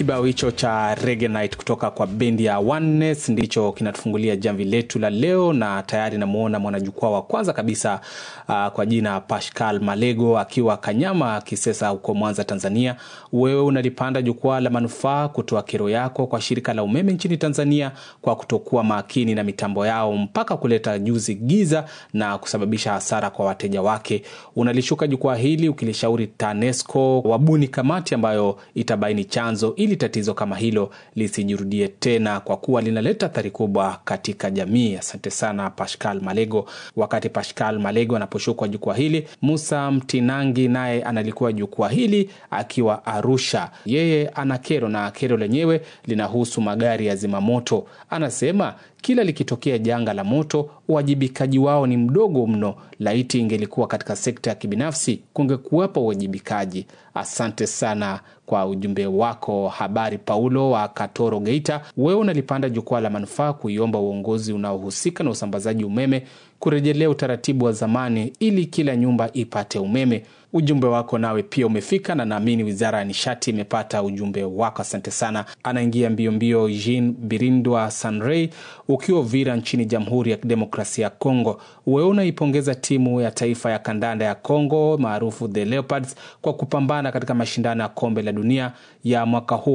Kibao hicho cha Reggae Night kutoka kwa bendi ya Oneness ndicho kinatufungulia jamvi letu la leo, na tayari namuona mwanajukwaa wa kwanza kabisa kwa jina Pascal Malego akiwa Kanyama Kisesa huko Mwanza, Tanzania. Wewe unalipanda jukwaa la manufaa kutoa kero yako kwa shirika la umeme nchini Tanzania kwa kutokuwa makini na mitambo yao mpaka kuleta juzi giza na kusababisha hasara kwa wateja wake. Unalishuka jukwaa hili ukilishauri TANESCO wabuni kamati ambayo itabaini chanzo ili tatizo kama hilo lisijirudie tena, kwa kuwa linaleta athari kubwa katika jamii. Asante sana Pascal Malego. Wakati Pascal Malego anaposhuka jukwaa hili, Musa Mtinangi naye analikuwa jukwaa hili akiwa Arusha. Yeye ana kero, na kero lenyewe linahusu magari ya zimamoto. Anasema kila likitokea janga la moto, uwajibikaji wao ni mdogo mno. Laiti ingelikuwa katika sekta ya kibinafsi, kungekuwepo uwajibikaji. Asante sana kwa ujumbe wako. Habari Paulo wa Katoro Geita, wewe unalipanda jukwaa la manufaa kuiomba uongozi unaohusika na usambazaji umeme kurejelea utaratibu wa zamani ili kila nyumba ipate umeme. Ujumbe wako nawe pia umefika, na naamini Wizara ya Nishati imepata ujumbe wako. Asante sana. Anaingia mbio mbio Jean Birindwa Sanrey ukiwa Uvira nchini Jamhuri ya Demokrasia ya Kongo. Wewe unaipongeza timu ya taifa ya kandanda ya Kongo maarufu The Leopards kwa kupambana katika mashindano ya kombe la dunia ya mwaka huu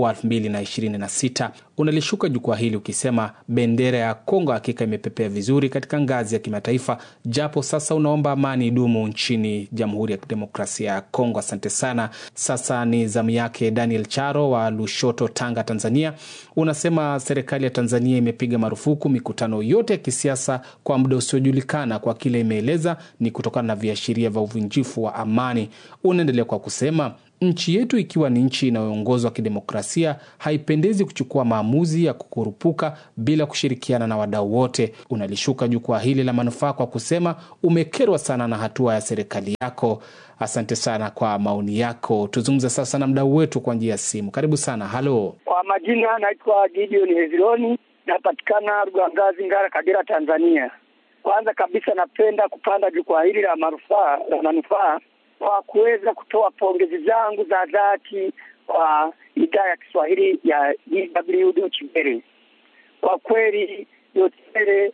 2026. Unalishuka jukwaa hili ukisema bendera ya Kongo hakika imepepea vizuri katika ngazi ya kimataifa, japo sasa unaomba amani idumu nchini Jamhuri ya Demokrasia ya Kongo. Asante sana. Sasa ni zamu yake Daniel Charo wa Lushoto, Tanga, Tanzania. Unasema serikali ya Tanzania imepiga marufuku mikutano yote ya kisiasa kwa muda usiojulikana, kwa kile imeeleza ni kutokana na viashiria vya uvunjifu wa amani. Unaendelea kwa kusema nchi yetu ikiwa ni nchi inayoongozwa kidemokrasia, haipendezi kuchukua maamuzi ya kukurupuka bila kushirikiana na wadau wote. Unalishuka jukwaa hili la manufaa kwa kusema umekerwa sana na hatua ya serikali yako. Asante sana kwa maoni yako. Tuzungumze sasa na mdau wetu kwa njia ya simu. Karibu sana. Halo. Kwa majina naitwa Gideon Hezironi, napatikana Rugangazi, Ngara, Kagera, Tanzania. Kwanza kabisa napenda kupanda jukwaa hili la manufaa kwa kuweza kutoa pongezi zangu za dhati kwa idhaa ya Kiswahili ya DW Deutsche Welle. Kwa kweli yote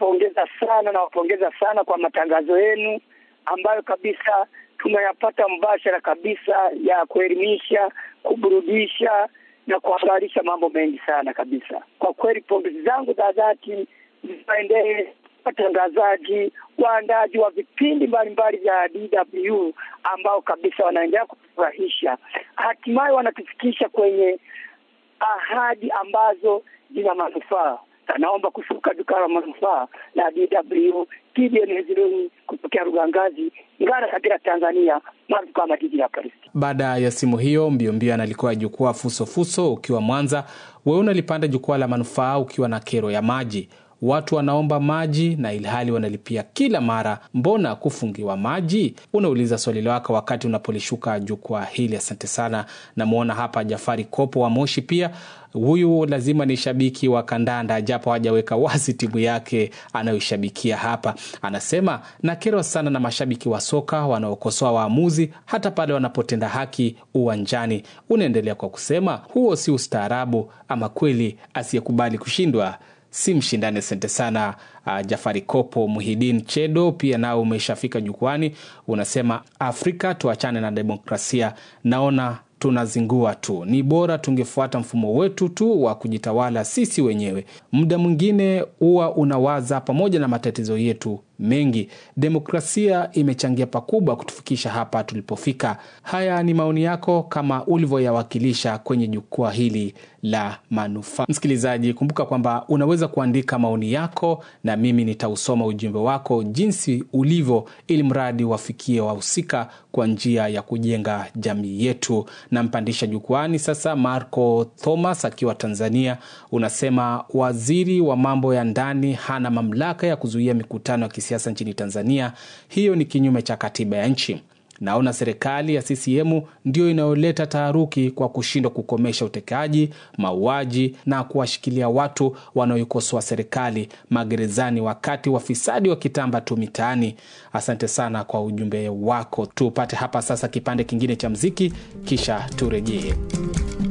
nawapongeza sana kwa matangazo yenu ambayo kabisa tunayapata mbashara kabisa, ya kuelimisha, kuburudisha na kuhabarisha mambo mengi sana kabisa. Kwa kweli pongezi zangu za dhati ziendelee watangazaji, waandaji wa vipindi mbalimbali vya DW ambao kabisa wanaendelea kufurahisha. Hatimaye wanatufikisha kwenye ahadi ambazo zina manufaa. Naomba kushuka jukwaa la manufaa la DW. Gideon Hezironi kutoka Rugangazi, Ngara, Kagera, Tanzania, maarufu kama jiji la Paris. Baada ya simu hiyo mbio analikuwa jukwaa Fuso ukiwa Mwanza. Wewe unalipanda jukwaa la manufaa ukiwa na kero ya maji. Watu wanaomba maji na ilhali wanalipia kila mara. Mbona kufungiwa maji? Unauliza swali lako wakati unapolishuka jukwaa hili. Asante sana. Namuona hapa Jafari Kopo wa Moshi pia. Huyu lazima ni shabiki wa kandanda, japo hajaweka wazi timu yake anayoshabikia hapa. Anasema nakerwa sana na mashabiki wa soka wanaokosoa waamuzi hata pale wanapotenda haki uwanjani. Unaendelea kwa kusema huo si ustaarabu, ama kweli asiyekubali kushindwa si mshindani. Asante sana Jafari Kopo. Muhidin Chedo pia nao umeshafika jukwani. Unasema Afrika tuachane na demokrasia, naona tunazingua tu. Ni bora tungefuata mfumo wetu tu wa kujitawala sisi wenyewe. Muda mwingine huwa unawaza pamoja na matatizo yetu mengi. Demokrasia imechangia pakubwa kutufikisha hapa tulipofika. Haya ni maoni yako kama ulivyoyawakilisha kwenye jukwaa hili la manufaa. Msikilizaji, kumbuka kwamba unaweza kuandika maoni yako na mimi nitausoma ujumbe wako jinsi ulivyo, ili mradi wafikie wahusika kwa njia ya kujenga jamii yetu. Na mpandisha jukwani sasa Marco Thomas akiwa Tanzania. Unasema waziri wa mambo ya ndani hana mamlaka ya kuzuia mikutano ya kisiasa nchini Tanzania. Hiyo ni kinyume cha katiba ya nchi. Naona serikali ya CCM ndio inayoleta taharuki kwa kushindwa kukomesha utekaji, mauaji na kuwashikilia watu wanaoikosoa serikali magerezani wakati wafisadi wakitamba tu mitaani. Asante sana kwa ujumbe wako. Tupate hapa sasa kipande kingine cha muziki kisha turejee.